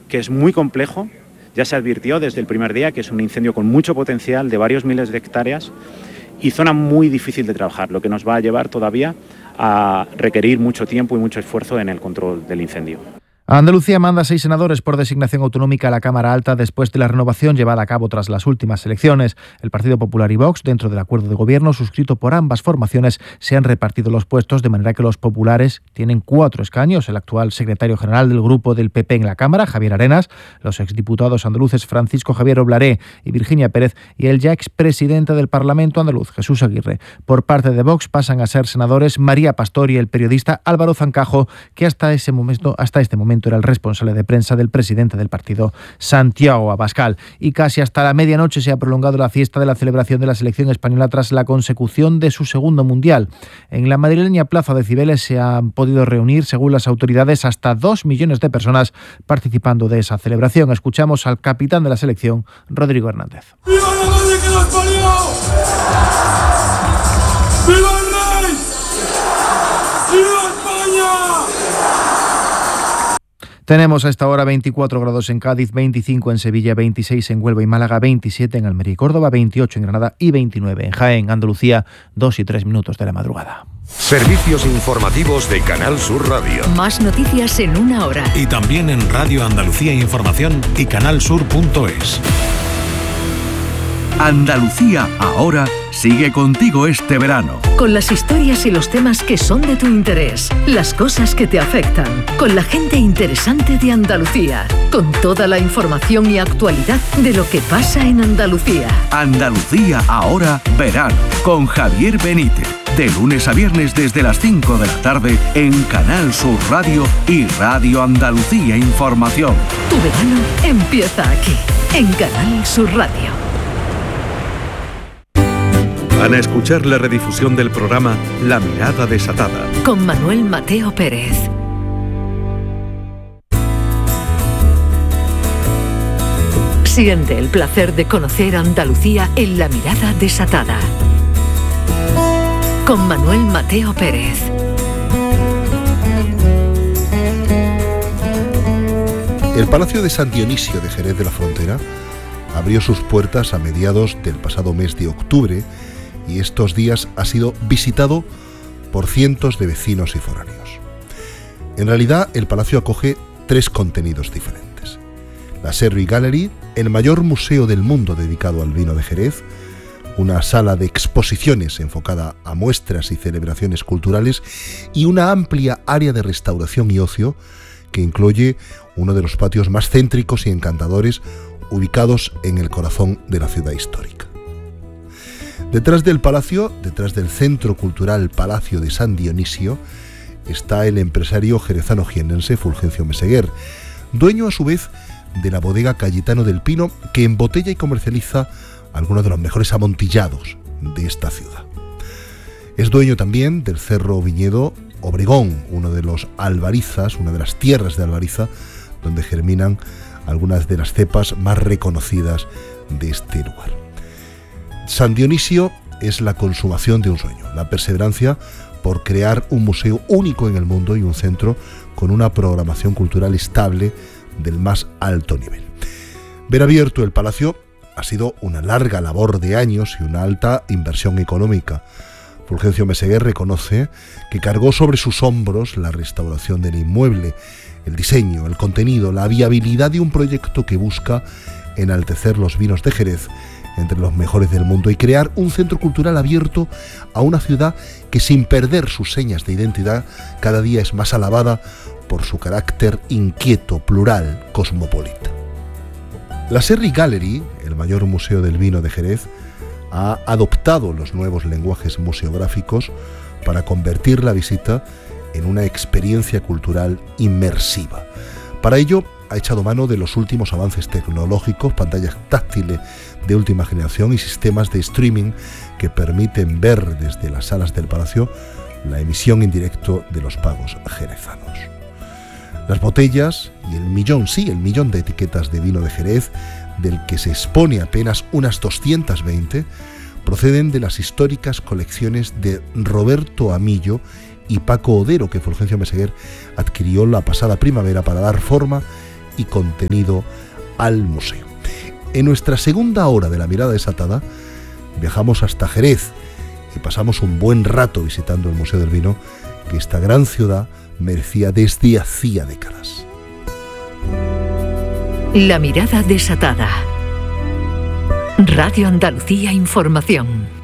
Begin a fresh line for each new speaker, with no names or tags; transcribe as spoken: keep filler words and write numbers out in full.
que es muy complejo. Ya se advirtió desde el primer día que es un incendio con mucho potencial de varios miles de hectáreas y zona muy difícil de trabajar, lo que nos va a llevar todavía a requerir mucho tiempo y mucho esfuerzo en el control del incendio.
Andalucía manda seis senadores por designación autonómica a la Cámara Alta después de la renovación llevada a cabo tras las últimas elecciones. El Partido Popular y Vox, dentro del acuerdo de gobierno suscrito por ambas formaciones, se han repartido los puestos de manera que los populares tienen cuatro escaños. El actual secretario general del grupo del P P en la Cámara, Javier Arenas, los exdiputados andaluces Francisco Javier Oblaré y Virginia Pérez y el ya expresidente del Parlamento andaluz, Jesús Aguirre. Por parte de Vox pasan a ser senadores María Pastor y el periodista Álvaro Zancajo, que hasta ese momento, hasta este momento era el responsable de prensa del presidente del partido, Santiago Abascal. Y casi hasta la medianoche se ha prolongado la fiesta de la celebración de la selección española tras la consecución de su segundo mundial. En la madrileña Plaza de Cibeles se han podido reunir, según las autoridades, hasta dos millones de personas participando de esa celebración. Escuchamos al capitán de la selección, Rodrigo Hernández.
¡Viva la madre que nos parió! ¡Viva el rey! ¡Viva España!
Tenemos a esta hora veinticuatro grados en Cádiz, veinticinco en Sevilla, veintiséis en Huelva y Málaga, veintisiete en Almería y Córdoba, veintiocho en Granada y veintinueve en Jaén, Andalucía, dos y tres minutos de la madrugada.
Servicios informativos de Canal Sur Radio.
Más noticias en una hora.
Y también en Radio Andalucía Información y canal sur punto es.
Andalucía ahora sigue contigo este verano.
Con las historias y los temas que son de tu interés, las cosas que te afectan, con la gente interesante de Andalucía, con toda la información y actualidad de lo que pasa en Andalucía.
Andalucía ahora verano, con Javier Benítez. De lunes a viernes desde las cinco de la tarde en Canal Sur Radio y Radio Andalucía Información.
Tu verano empieza aquí, en Canal Sur Radio.
Van a escuchar la redifusión del programa La Mirada Desatada.
Con Manuel Mateo Pérez. Siente el placer de conocer Andalucía en La Mirada Desatada. Con Manuel Mateo Pérez.
El Palacio de San Dionisio de Jerez de la Frontera abrió sus puertas a mediados del pasado mes de octubre y estos días ha sido visitado por cientos de vecinos y foráneos. En realidad, el palacio acoge tres contenidos diferentes. La Sherry Gallery, el mayor museo del mundo dedicado al vino de Jerez, una sala de exposiciones enfocada a muestras y celebraciones culturales y una amplia área de restauración y ocio que incluye uno de los patios más céntricos y encantadores ubicados en el corazón de la ciudad histórica. Detrás del palacio, detrás del Centro Cultural Palacio de San Dionisio, está el empresario jerezano-jiennense Fulgencio Meseguer, dueño a su vez de la bodega Cayetano del Pino, que embotella y comercializa algunos de los mejores amontillados de esta ciudad. Es dueño también del Cerro Viñedo Obregón, uno de los albarizas, una de las tierras de Albariza, donde germinan algunas de las cepas más reconocidas de este lugar. San Dionisio es la consumación de un sueño, la perseverancia por crear un museo único en el mundo y un centro con una programación cultural estable del más alto nivel. Ver abierto el palacio ha sido una larga labor de años y una alta inversión económica. Fulgencio Meseguer reconoce que cargó sobre sus hombros la restauración del inmueble, el diseño, el contenido, la viabilidad de un proyecto que busca enaltecer los vinos de Jerez entre los mejores del mundo y crear un centro cultural abierto a una ciudad que, sin perder sus señas de identidad, cada día es más alabada por su carácter inquieto, plural, cosmopolita. La Sherry Gallery, el mayor museo del vino de Jerez, ha adoptado los nuevos lenguajes museográficos para convertir la visita en una experiencia cultural inmersiva. Para ello, ha echado mano de los últimos avances tecnológicos, pantallas táctiles de última generación y sistemas de streaming que permiten ver desde las salas del palacio la emisión en directo de los pagos jerezanos. Las botellas y el millón, sí, el millón de etiquetas de vino de Jerez, del que se expone apenas unas doscientas veinte, proceden de las históricas colecciones de Roberto Amillo y Paco Odero, que Fulgencio Meseguer adquirió la pasada primavera para dar forma y contenido al museo. En nuestra segunda hora de La Mirada Desatada viajamos hasta Jerez y pasamos un buen rato visitando el Museo del Vino, que esta gran ciudad merecía desde hacía décadas.
La Mirada Desatada. Radio Andalucía Información.